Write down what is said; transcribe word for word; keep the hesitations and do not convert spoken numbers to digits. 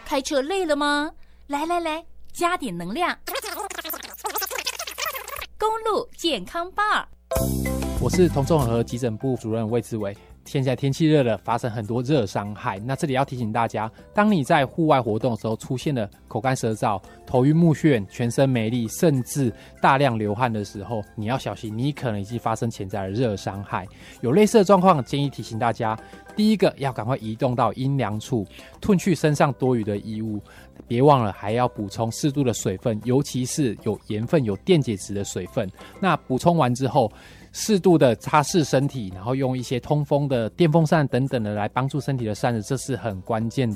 开车累了吗？来来来，加点能量。公路健康吧。 我是同综合急诊部主任魏志伟。现在天气热了，发生很多热伤害。那这里要提醒大家，当你在户外活动的时候出现了口干舌燥、头晕目眩、全身没力，甚至大量流汗的时候，你要小心，你可能已经发生潜在的热伤害。有类似的状况，建议提醒大家，第一个要赶快移动到阴凉处，褪去身上多余的衣物，别忘了还要补充适度的水分，尤其是有盐分、有电解质的水分。那补充完之后，适度的擦拭身体，然后用一些通风的电风扇等等的来帮助身体的散热，这是很关键的。